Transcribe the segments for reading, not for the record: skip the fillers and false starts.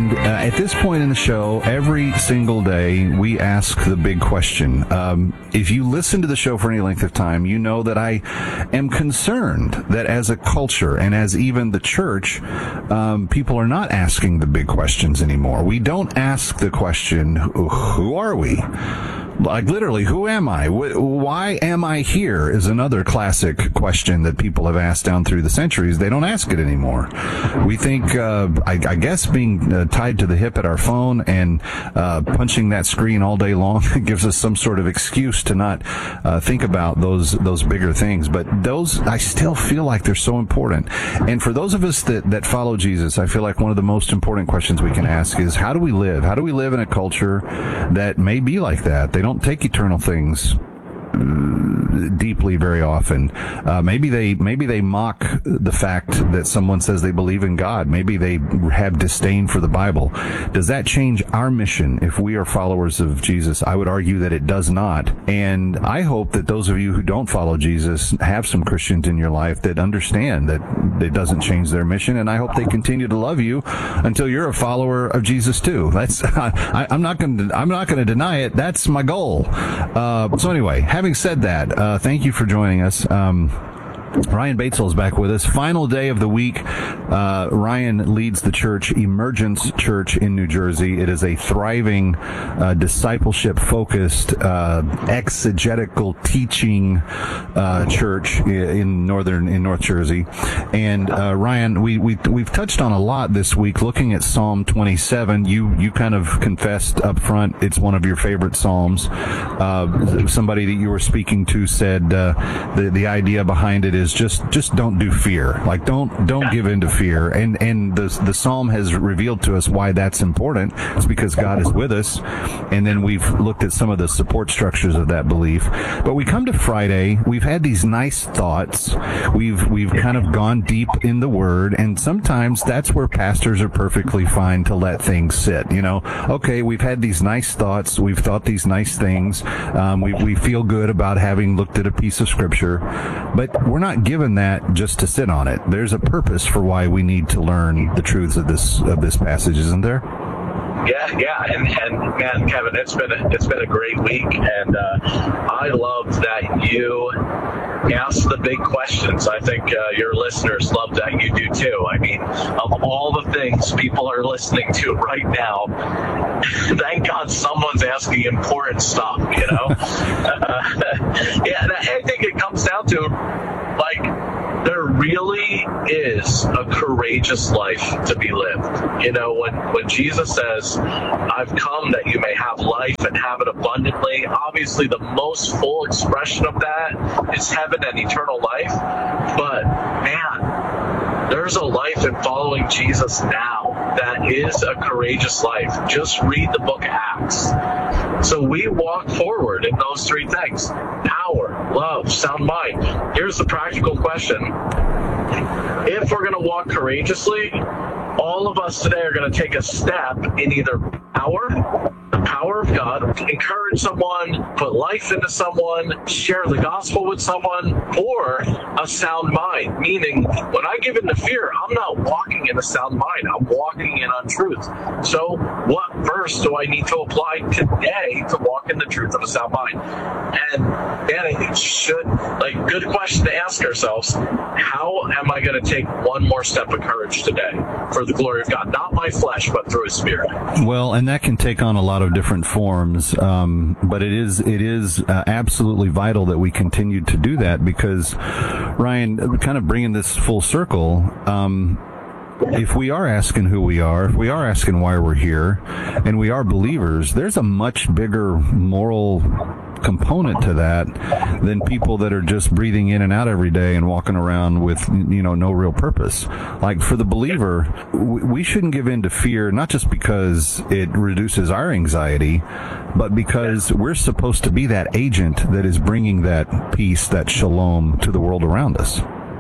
And at this point in the show, every single day, we ask the big question. If you listen to the show for any length of time, you know that I am concerned that as a culture and as even the church, people are not asking the big questions anymore. We don't ask the question, who are we? Like literally, who am I? Why am I here is another classic question that people have asked down through the centuries. They don't ask it anymore. We think, I guess being tied to the hip at our phone and punching that screen all day long gives us some sort of excuse to not think about those bigger things. But those, I still feel like they're so important. And for those of us that follow Jesus, I feel like one of the most important questions we can ask is, how do we live? How do we live in a culture that may be like that? They don't take eternal things deeply very often. Maybe they mock the fact that someone says they believe in God. Maybe they have disdain for the Bible. Does that change our mission if we are followers of Jesus? I would argue that it does not. And I hope that those of you who don't follow Jesus have some Christians in your life that understand that it doesn't change their mission. And I hope they continue to love you until you're a follower of Jesus too. That's I'm not going to deny it. That's my goal. So anyway, having said that, thank you for joining us. Ryan Batesole is back with us. Final day of the week. Ryan leads the church, Emergence Church in New Jersey. It is a thriving, discipleship-focused, exegetical teaching church in North Jersey. And Ryan, we've touched on a lot this week, looking at Psalm 27. You kind of confessed up front it's one of your favorite psalms. Somebody that you were speaking to said the idea behind it is just don't do fear. Like don't give in to fear. And the psalm has revealed to us why that's important. It's because God is with us. And then we've looked at some of the support structures of that belief. But we come to Friday, we've had these nice thoughts. We've kind of gone deep in the Word, and sometimes that's where pastors are perfectly fine to let things sit. You know, okay, we've had these nice thoughts, we've thought these nice things, we feel good about having looked at a piece of Scripture, but we're not given that just to sit on it. There's a purpose for why we need to learn the truths of this passage, isn't there? Yeah, and man, Kevin, it's been a great week, and I love that you ask the big questions. I think your listeners love that you do too. I mean, of all the things people are listening to right now, thank God someone's asking important stuff. You know, I think it comes down to there really is a courageous life to be lived. You know, when Jesus says, I've come that you may have life and have it abundantly, obviously the most full expression of that is heaven and eternal life. But man, there's a life in following Jesus now that is a courageous life. Just read the book of Acts. So we walk forward in those three things: power, love, sound mind. Here's the practical question. If we're going to walk courageously, all of us today are going to take a step in either the power of God, encourage someone, put life into someone, share the gospel with someone, or a sound mind. Meaning, when I give in to fear, I'm not walking in a sound mind. I'm walking in untruth. So what verse do I need to apply today to walk in the truth of a sound mind? And man, it should, good question to ask ourselves: how am I going to take one more step of courage today for the glory of God? Not my flesh, but through His Spirit. Well, and that can take on a lot of different forms, but it is absolutely vital that we continue to do that, because, Ryan, kind of bringing this full circle, if we are asking who we are, if we are asking why we're here, and we are believers, there's a much bigger moral component to that than people that are just breathing in and out every day and walking around with, no real purpose. Like, for the believer, we shouldn't give in to fear, not just because it reduces our anxiety, but because we're supposed to be that agent that is bringing that peace, that shalom to the world around us.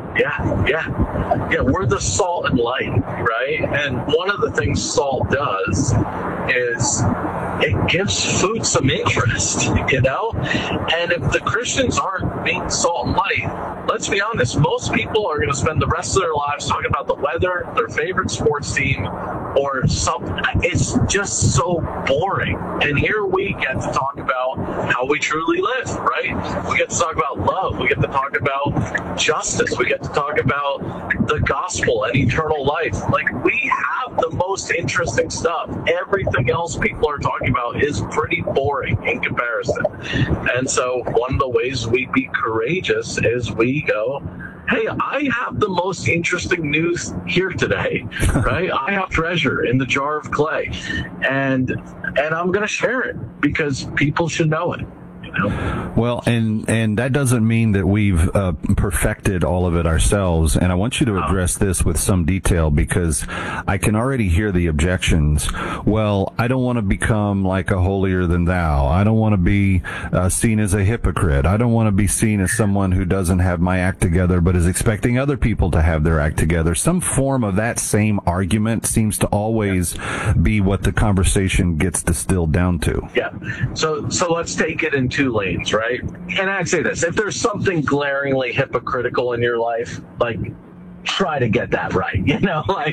Yeah, we're the salt and light, right? And one of the things salt does is it gives food some interest, And if the Christians aren't being salt and light, let's be honest, most people are going to spend the rest of their lives talking about the weather, their favorite sports team, or something. It's just so boring. And here we get to talk about how we truly live, right? We get to talk about love. We get to talk about justice. We get to talk about the gospel and eternal life. Like, we have the most interesting stuff. Everything else people are talking about is pretty boring in comparison. And so one of the ways we be courageous is we go, hey, I have the most interesting news here today, right? I have treasure in the jar of clay, and I'm going to share it because people should know it. Well, and that doesn't mean that we've perfected all of it ourselves. And I want you to address this with some detail, because I can already hear the objections. Well, I don't want to become like a holier than thou. I don't want to be seen as a hypocrite. I don't want to be seen as someone who doesn't have my act together but is expecting other people to have their act together. Some form of that same argument seems to always be what the conversation gets distilled down to. Yeah. So let's take it in two lanes, right? And I'd say this: if there's something glaringly hypocritical in your life, like, try to get that right. Like,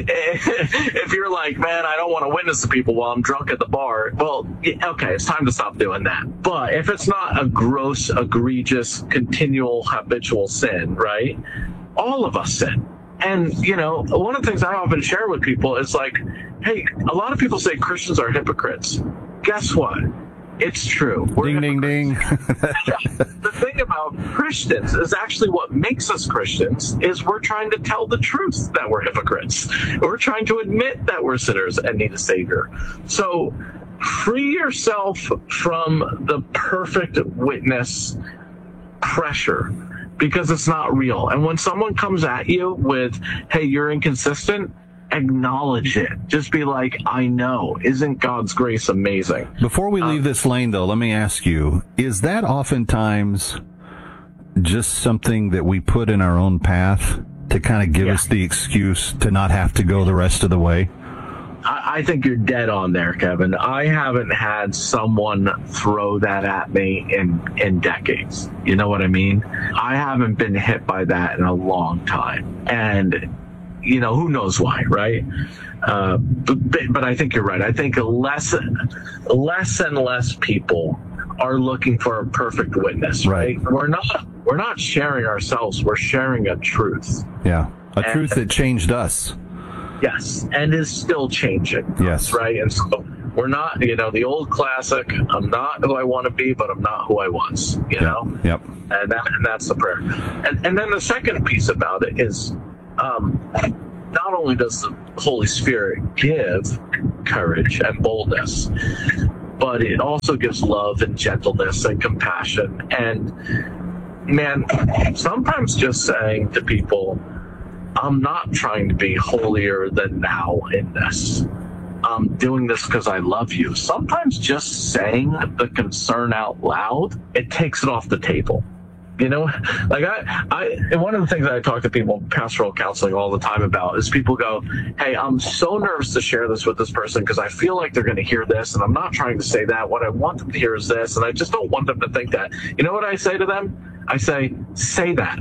if you're like, man, I don't want to witness to people while I'm drunk at the bar, well, okay, it's time to stop doing that. But if it's not a gross, egregious, continual, habitual sin, right? All of us sin. And, one of the things I often share with people is like, hey, a lot of people say Christians are hypocrites. Guess what? It's true. Ding, ding, ding. The thing about Christians is actually what makes us Christians is we're trying to tell the truth that we're hypocrites. We're trying to admit that we're sinners and need a savior. So free yourself from the perfect witness pressure, because it's not real. And when someone comes at you with, hey, you're inconsistent, acknowledge it. Just be like, I know. Isn't God's grace amazing? Before we leave this lane, though, let me ask you, is that oftentimes just something that we put in our own path to kind of give us the excuse to not have to go the rest of the way? I think you're dead on there, Kevin. I haven't had someone throw that at me in decades. You know what I mean? I haven't been hit by that in a long time. And who knows why, right? But I think you're right. I think less and less people are looking for a perfect witness, right? We're not sharing ourselves. We're sharing a truth. Yeah, truth that changed us. Yes, and is still changing. Yes, right. And so we're not, the old classic. I'm not who I want to be, but I'm not who I was. Yep. And that's the prayer. And then the second piece about it is, not only does the Holy Spirit give courage and boldness, but it also gives love and gentleness and compassion. And man, sometimes just saying to people, I'm not trying to be holier than thou in this. I'm doing this because I love you. Sometimes just saying the concern out loud, it takes it off the table. Like and one of the things that I talk to people in pastoral counseling all the time about is people go, hey, I'm so nervous to share this with this person because I feel like they're going to hear this, and I'm not trying to say that. What I want them to hear is this, and I just don't want them to think that. You know what I say to them? I say that.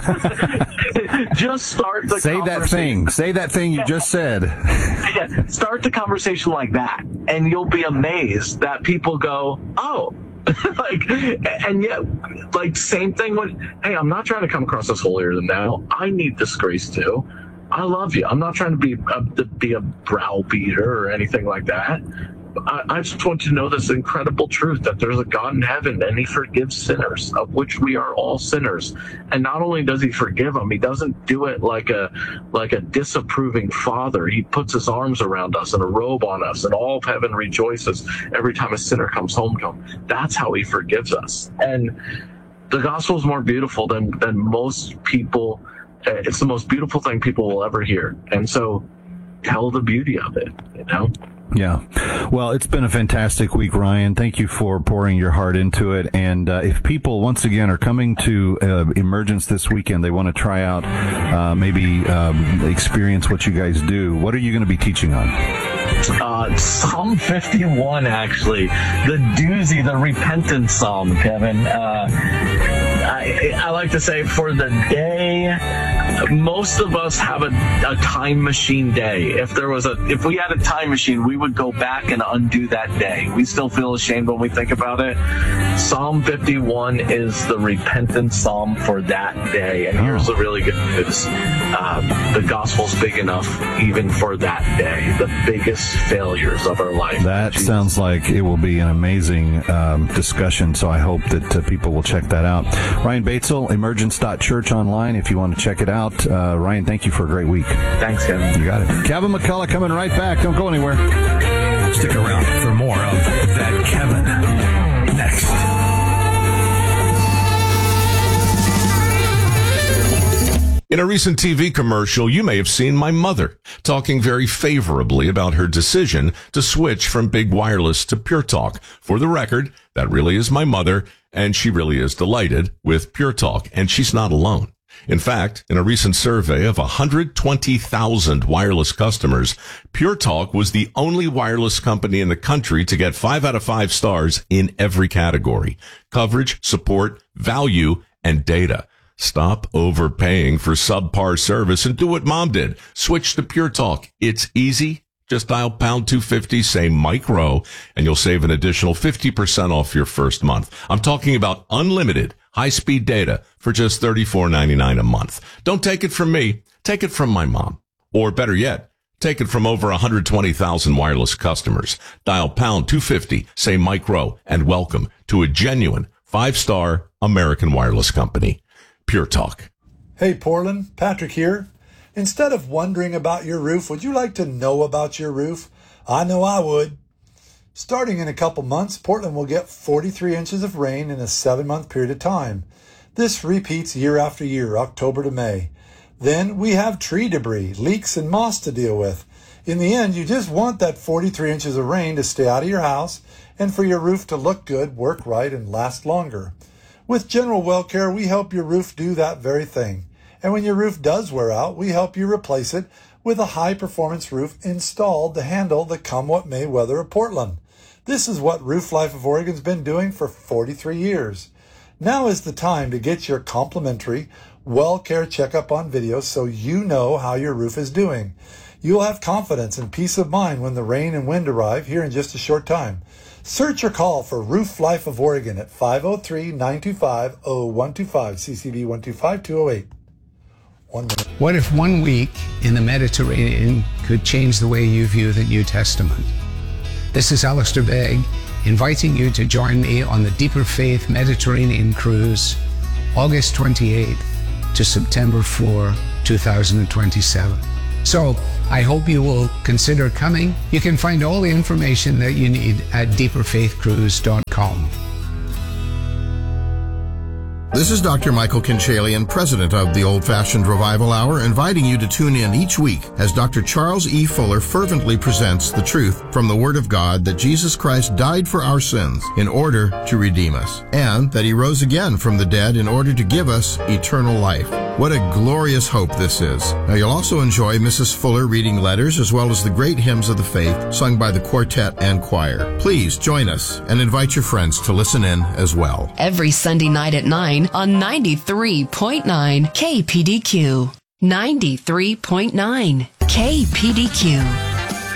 Just start the conversation. Say that thing you just said. Yeah, start the conversation like that, and you'll be amazed that people go, oh. And yet, same thing when, hey, I'm not trying to come across as holier than thou. I need this grace too. I love you. I'm not trying to be a browbeater or anything like that. I just want you to know this incredible truth that there's a God in heaven and he forgives sinners, of which we are all sinners. And not only does he forgive them, he doesn't do it like a disapproving father. He puts his arms around us and a robe on us, and all of heaven rejoices every time a sinner comes home to him. That's how he forgives us. And the gospel is more beautiful than most people. It's the most beautiful thing people will ever hear. And so tell the beauty of it, Yeah. Well, it's been a fantastic week, Ryan. Thank you for pouring your heart into it. And if people, once again, are coming to Emergence this weekend, they want to try out, maybe experience what you guys do, what are you going to be teaching on? Psalm 51, actually. The doozy, the repentance psalm, Kevin. I like to say for the day, most of us have a time machine day. If we had a time machine, we would go back and undo that day. We still feel ashamed when we think about it. Psalm 51 is the repentance psalm for that day. And here's the really good news. The gospel's big enough even for that day, the biggest failures of our life. That sounds like it will be an amazing discussion, so I hope that people will check that out. Ryan Batesel, emergence.church online if you want to check it out. Ryan, thank you for a great week. Thanks, Kevin. You got it. Kevin McCullough coming right back. Don't go anywhere. Stick around for more of That Kevin next. In a recent TV commercial, you may have seen my mother talking very favorably about her decision to switch from big wireless to Pure Talk. For the record, that really is my mother, and she really is delighted with Pure Talk, and she's not alone. In fact, in a recent survey of 120,000 wireless customers, Pure Talk was the only wireless company in the country to get 5 out of 5 stars in every category: coverage, support, value, and data. Stop overpaying for subpar service and do what Mom did. Switch to Pure Talk. It's easy. Just dial pound 250, say Mike Rowe, and you'll save an additional 50% off your first month. I'm talking about unlimited high-speed data for just $34.99 a month. Don't take it from me. Take it from my mom. Or better yet, take it from over 120,000 wireless customers. Dial pound 250, say Mike Rowe, and welcome to a genuine 5-star American wireless company. Pure Talk. Hey, Portland, Patrick here. Instead of wondering about your roof, would you like to know about your roof? I know I would. Starting in a couple months, Portland will get 43 inches of rain in a 7-month period of time. This repeats year after year, October to May. Then we have tree debris, leaks, and moss to deal with. In the end, you just want that 43 inches of rain to stay out of your house and for your roof to look good, work right, and last longer. With General Well Care, we help your roof do that very thing. And when your roof does wear out, we help you replace it with a high-performance roof installed to handle the come-what-may weather of Portland. This is what Roof Life of Oregon's been doing for 43 years. Now is the time to get your complimentary Well Care checkup on video so you know how your roof is doing. You'll have confidence and peace of mind when the rain and wind arrive here in just a short time. Search or call for Roof Life of Oregon at 503-925-0125, CCB 125-208. 1 minute. What if 1 week in the Mediterranean could change the way you view the New Testament? This is Alistair Begg, inviting you to join me on the Deeper Faith Mediterranean Cruise, August 28th to September 4, 2027. So, I hope you will consider coming. You can find all the information that you need at deeperfaithcruise.com. This is Dr. Michael Kinchalian, president of the Old Fashioned Revival Hour, inviting you to tune in each week as Dr. Charles E. Fuller fervently presents the truth from the Word of God that Jesus Christ died for our sins in order to redeem us, and that He rose again from the dead in order to give us eternal life. What a glorious hope this is. Now, you'll also enjoy Mrs. Fuller reading letters as well as the great hymns of the faith sung by the quartet and choir. Please join us and invite your friends to listen in as well. Every Sunday night at 9 on 93.9 KPDQ. 93.9 KPDQ.